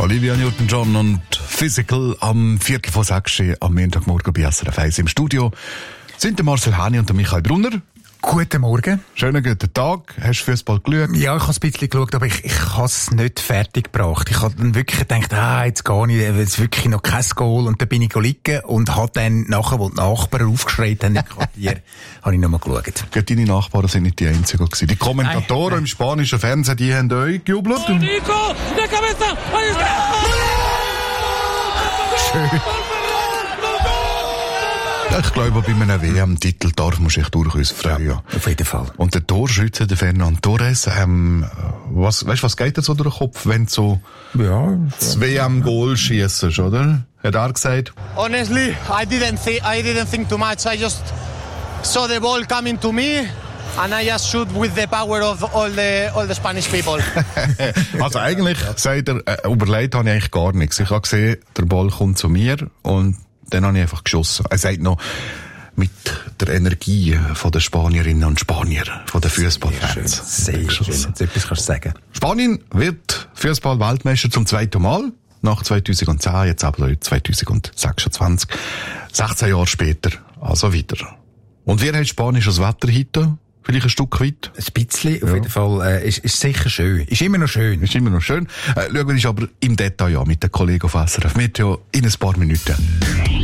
Olivia Newton-John und Physical am 5:45 am Montagmorgen bei SRF 1 im Studio sind der Marcel Häni und der Michael Brunner. Guten Morgen. Schönen guten Tag. Hast du Fußball geschaut? Ja, ich habe ein bisschen geschaut, aber ich habe es nicht fertig gebracht. Ich habe dann wirklich gedacht, jetzt gehe ich, jetzt wirklich noch kein Goal. Und dann bin ich liegen und habe dann nachher, wo die Nachbarn aufgeschreit haben, im Quartier, habe ich nochmal geschaut. Deine Nachbarn sind nicht die einzigen gewesen. Die Kommentatoren im spanischen Fernsehen, die haben euch gejubelt. Nico, de cabeza, ahí está! Schön. Ich glaube, bei einem WM-Titel darf man sich durchaus freuen. Ja, auf jeden Fall. Und der Torschütze, der Fernand Torres, was geht dir so durch den Kopf, wenn du so das WM-Goal schiessest, oder? Hat er gesagt? Honestly, I didn't think too much. I just saw the ball coming to me. And I just shoot with the power of all the Spanish people. Also eigentlich, sagt er, überlegt habe ich eigentlich gar nichts. Ich habe gesehen, der Ball kommt zu mir und dann habe ich einfach geschossen. Er sagt noch, mit der Energie von den Spanierinnen und Spanier, von den Fußballfans. Sehr schön. Jetzt etwas kannst du sagen. Spanien wird Fußball-Weltmeister zum zweiten Mal. Nach 2010, jetzt aber 2026. 16 Jahre später, also wieder. Und wie hat spanisches Wetter heute? Vielleicht ein Stück weit? Ein bisschen, auf jeden Fall. Ist sicher schön. Ist immer noch schön. Ist immer noch schön. Schauen wir uns aber im Detail an mit den Kollegen auf SRF. Wir ja in ein paar Minuten.